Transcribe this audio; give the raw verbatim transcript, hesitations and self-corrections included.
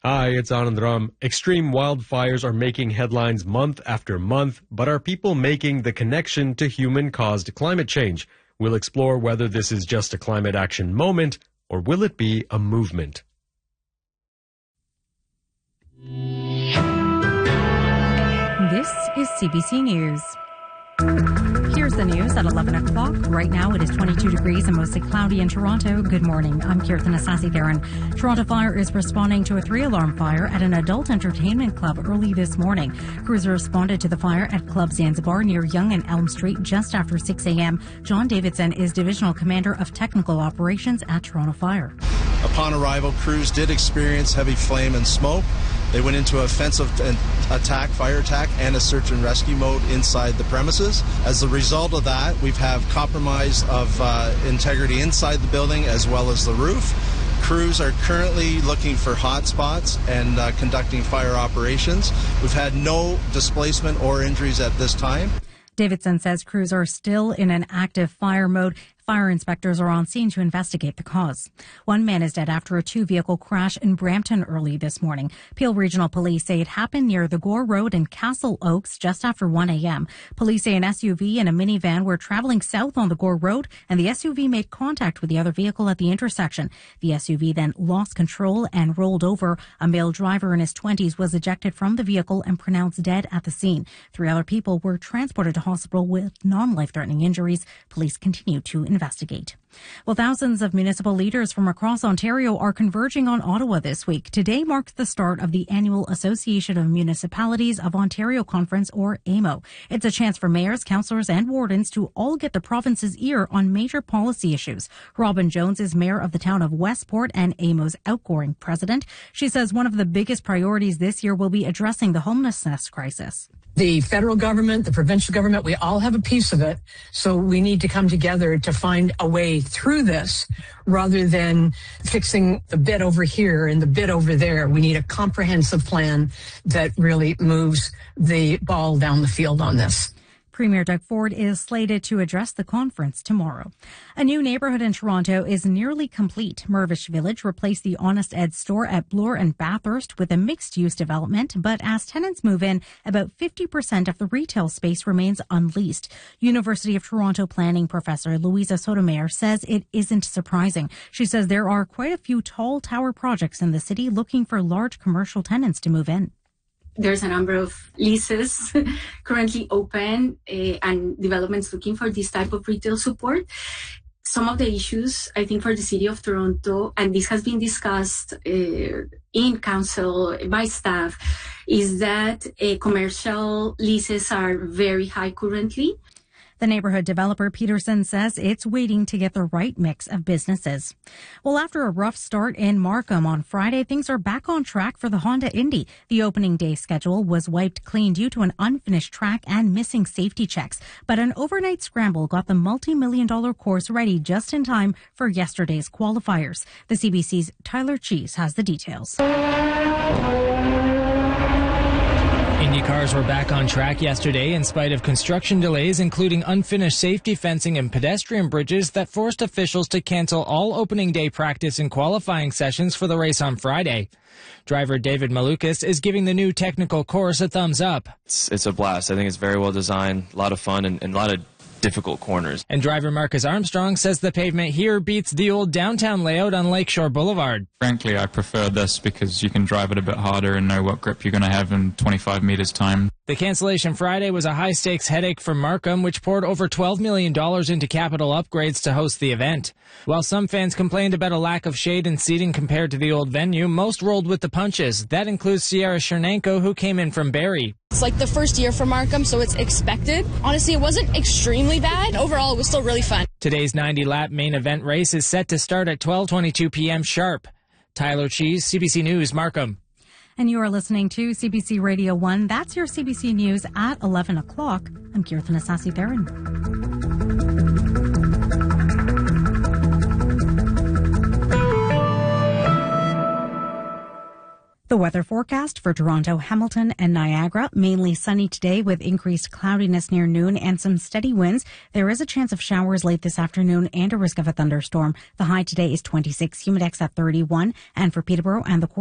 Hi, it's Anand Ram. Extreme wildfires are making headlines month after month, but are people making the connection to human-caused climate change? We'll explore whether this is just a climate action moment, or will it be a movement? This is C B C News. Here's the news at eleven o'clock. Right now it is twenty-two degrees and mostly cloudy in Toronto. Good morning. I'm Kirtan Asasi-Theron. Toronto Fire is responding to a three-alarm fire at an adult entertainment club early this morning. Crews responded to the fire at Club Zanzibar near Yonge and Elm Street just after six a.m. John Davidson is Divisional Commander of Technical Operations at Toronto Fire. Upon arrival, crews did experience heavy flame and smoke. They went into offensive attack, fire attack, and a search and rescue mode inside the premises. As a result of that, we've have compromise of uh, integrity inside the building as well as the roof. Crews are currently looking for hot spots and uh, conducting fire operations. We've had no displacement or injuries at this time. Davidson says crews are still in an active fire mode. Fire inspectors are on scene to investigate the cause. One man is dead after a two-vehicle crash in Brampton early this morning. Peel Regional Police say it happened near the Gore Road in Castle Oaks just after one a.m. Police say an S U V and a minivan were traveling south on the Gore Road, and the S U V made contact with the other vehicle at the intersection. The S U V then lost control and rolled over. A male driver in his twenties was ejected from the vehicle and pronounced dead at the scene. Three other people were transported to hospital with non-life-threatening injuries. Police continue to investigate. Well, thousands of municipal leaders from across Ontario are converging on Ottawa this week. Today marks the start of the annual Association of Municipalities of Ontario Conference, or A M O. It's a chance for mayors, councillors and wardens to all get the province's ear on major policy issues. Robin Jones is mayor of the town of Westport and A M O's outgoing president. She says one of the biggest priorities this year will be addressing the homelessness crisis. The federal government, the provincial government, we all have a piece of it. So we need to come together to find a way through this rather than fixing the bit over here and the bit over there. We need a comprehensive plan that really moves the ball down the field on this. Premier Doug Ford is slated to address the conference tomorrow. A new neighborhood in Toronto is nearly complete. Mirvish Village replaced the Honest Ed store at Bloor and Bathurst with a mixed-use development, but as tenants move in, about fifty percent of the retail space remains unleased. University of Toronto planning professor Louisa Sotomayor says it isn't surprising. She says there are quite a few tall tower projects in the city looking for large commercial tenants to move in. There's a number of leases currently open uh, and developments looking for this type of retail support. Some of the issues, I think, for the City of Toronto, and this has been discussed uh, in council by staff, is that uh, commercial leases are very high currently. The neighborhood developer Peterson says it's waiting to get the right mix of businesses. Well, after a rough start in Markham on Friday, things are back on track for the Honda Indy. The opening day schedule was wiped clean due to an unfinished track and missing safety checks. But an overnight scramble got the multi-million dollar course ready just in time for yesterday's qualifiers. The C B C's Tyler Cheese has the details. Indy cars were back on track yesterday in spite of construction delays, including unfinished safety fencing and pedestrian bridges that forced officials to cancel all opening day practice and qualifying sessions for the race on Friday. Driver David Malukas is giving the new technical course a thumbs up. It's, it's a blast. I think it's very well designed, a lot of fun, and, and a lot of difficult corners. And driver Marcus Armstrong says the pavement here beats the old downtown layout on Lakeshore Boulevard. Frankly, I prefer this because you can drive it a bit harder and know what grip you're going to have in twenty-five meters time. The cancellation Friday was a high-stakes headache for Markham, which poured over twelve million dollars into capital upgrades to host the event. While some fans complained about a lack of shade and seating compared to the old venue, most rolled with the punches. That includes Sierra Chernenko, who came in from Barrie. It's like the first year for Markham, so it's expected. Honestly, it wasn't extremely bad. Overall, it was still really fun. Today's ninety lap main event race is set to start at twelve twenty-two p.m. sharp. Tyler Cheese, C B C News, Markham. And you are listening to C B C Radio one. That's your C B C News at eleven o'clock. I'm Kirtan Asasi-Theron. The weather forecast for Toronto, Hamilton and Niagara. Mainly sunny today with increased cloudiness near noon and some steady winds. There is a chance of showers late this afternoon and a risk of a thunderstorm. The high today is twenty-six, humidex at thirty-one. And for Peterborough and the